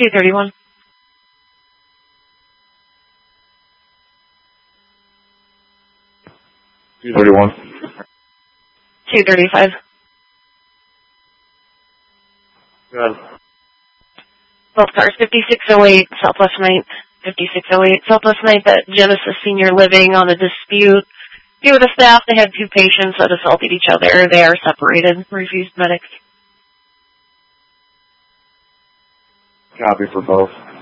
231. 231. 235. Good. Both cars, 5608 Southwest 9th, 5608 Southwest 9th at Genesis Senior Living on a dispute. Few of the staff, they had two patients that assaulted each other. They are separated, refused medics. Copy for both.